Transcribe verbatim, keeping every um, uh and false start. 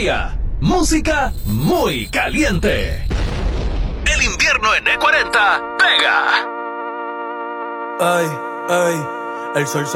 fría, música muy caliente. El invierno en E cuarenta pega. Ay, ay, el sol